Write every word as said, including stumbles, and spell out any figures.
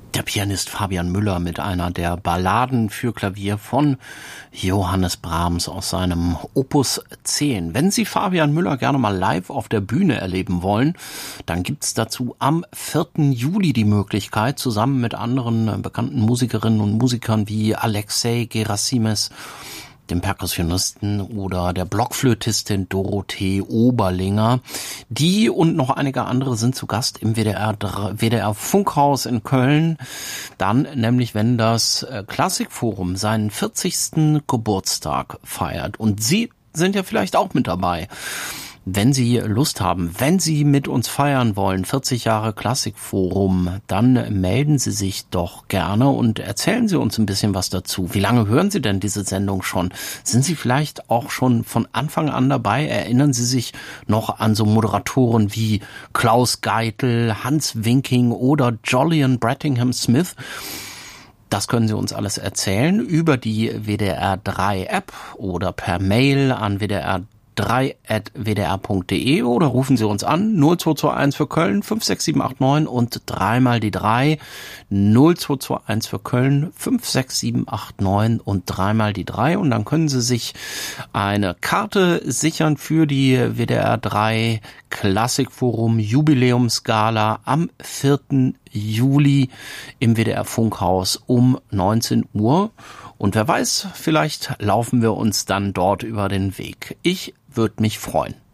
Der Pianist Fabian Müller mit einer der Balladen für Klavier von Johannes Brahms aus seinem Opus zehn. Wenn Sie Fabian Müller gerne mal live auf der Bühne erleben wollen, dann gibt's dazu am vierten Juli die Möglichkeit, zusammen mit anderen bekannten Musikerinnen und Musikern wie Alexei Gerasimes, dem Perkussionisten, oder der Blockflötistin Dorothee Oberlinger. Die und noch einige andere sind zu Gast im W D R, W D R Funkhaus in Köln. Dann nämlich, wenn das Klassikforum seinen vierzigsten Geburtstag feiert. Und Sie sind ja vielleicht auch mit dabei. Wenn Sie Lust haben, wenn Sie mit uns feiern wollen, vierzig Jahre Klassikforum, dann melden Sie sich doch gerne und erzählen Sie uns ein bisschen was dazu. Wie lange hören Sie denn diese Sendung schon? Sind Sie vielleicht auch schon von Anfang an dabei? Erinnern Sie sich noch an so Moderatoren wie Klaus Geitel, Hans Winking oder Jolyon Brettingham Smith? Das können Sie uns alles erzählen über die W D R drei App oder per Mail an w d r drei at w d r punkt d e oder rufen Sie uns an null zwei zwei eins für Köln fünf sechs sieben acht neun und dreimal die drei, null zwei zwei eins für Köln fünf sechs sieben acht neun und dreimal die drei, und dann können Sie sich eine Karte sichern für die W D R drei Klassikforum Jubiläumsgala am vierten Juli im W D R Funkhaus um neunzehn Uhr. Und wer weiß, vielleicht laufen wir uns dann dort über den Weg. Ich würde mich freuen.